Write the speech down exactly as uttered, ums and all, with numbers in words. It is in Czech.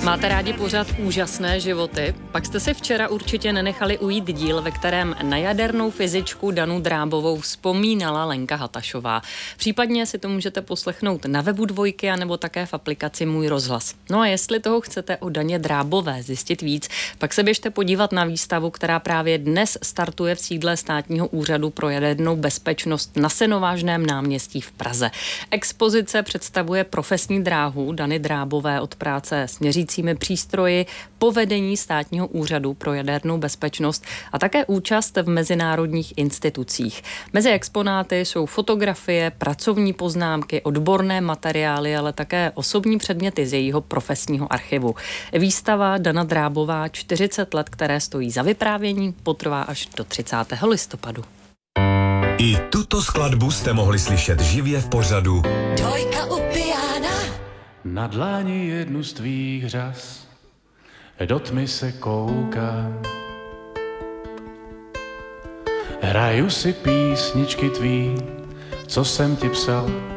Máte rádi pořád Úžasné životy? Pak jste si včera určitě nenechali ujít díl, ve kterém na jadernou fyzičku Danu Drábovou vzpomínala Lenka Hatašová. Případně si to můžete poslechnout na webu Dvojky a nebo také v aplikaci Můj rozhlas. No a jestli toho chcete o Daně Drábové zjistit víc, pak se běžte podívat na výstavu, která právě dnes startuje v sídle Státního úřadu pro jadernou bezpečnost na Senovážném náměstí v Praze. Expozice představuje profesní dráhu Dany Drábové od práce s měřícími přístroji, povedení Státního úřadu pro jadernou bezpečnost a také účast v mezinárodních institucích. Mezi exponáty jsou fotografie, pracovní poznámky, odborné materiály, ale také osobní předměty z jejího profesního archivu. Výstava Dana Drábová čtyřicet let, které stojí za vyprávění, potrvá až do třicátého listopadu. I tuto skladbu jste mohli slyšet živě v pořadu Dvojka u piana. Na dláni jednu z tvých řas do tmy se koukám. Hraju si písničky tvý, co jsem ti psal